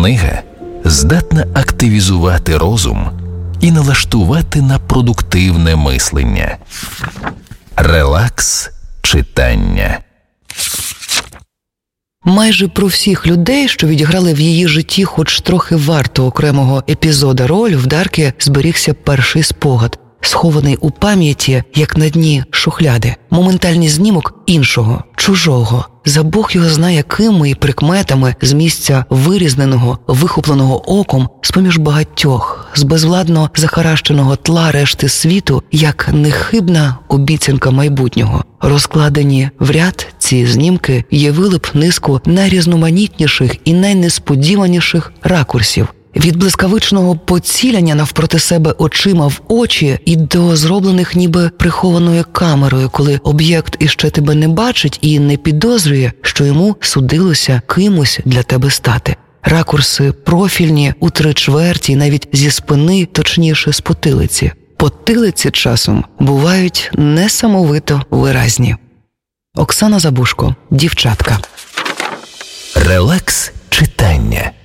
Книга здатна активізувати розум і налаштувати на продуктивне мислення. Релакс читання. Майже про всіх людей, що відіграли в її житті хоч трохи варто окремого епізода роль, в Дарки зберігся перший спогад, схований у пам'яті, як на дні шухляди. Моментальний знімок іншого, чужого, за Бог його знає кими і прикметами, з місця вирізненого, вихопленого оком, з-поміж багатьох, з безвладно захаращеного тла решти світу, як нехибна обіцянка майбутнього. Розкладені в ряд ці знімки явили б низку найрізноманітніших і найнесподіваніших ракурсів. Від блискавичного поціляння навпроти себе очима в очі і до зроблених ніби прихованою камерою, коли об'єкт іще тебе не бачить і не підозрює, що йому судилося кимось для тебе стати. Ракурси профільні, у 3/4, навіть зі спини, точніше з потилиці. Потилиці часом бувають несамовито виразні. Оксана Забушко, «Дівчатка». Релакс читання.